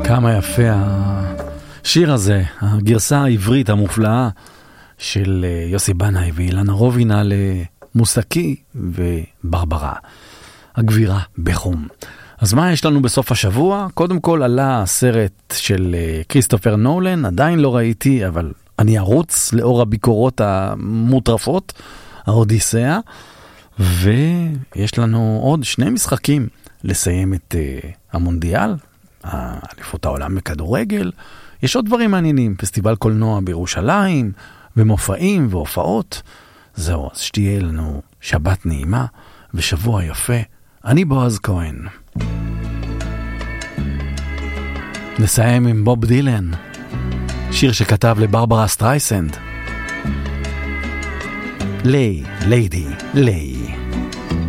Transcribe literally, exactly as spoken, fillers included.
כמה יפה השיר הזה, הגרסה העברית המופלאה של יוסי בנאי ואילנה רובינה למוסקי וברברה, הגבירה בחום. אז מה יש לנו בסוף השבוע? קודם כל עלה הסרט של כריסטופר נולן, עדיין לא ראיתי, אבל אני ארוץ לאור הביקורות המוטרפות, האודיסאה, ויש לנו עוד שני משחקים לסיים את uh, המונדיאל, אליפות העולם בכדורגל. יש עוד דברים מעניינים, פסטיבל קולנוע בירושלים, ומופעים והופעות. זהו, אז שתהיה לנו שבת נעימה ושבוע יפה. אני בועז כהן. נסיים עם בוב דילן, שיר שכתב לברברה סטרייסנד. ליי, ליידי, ליי.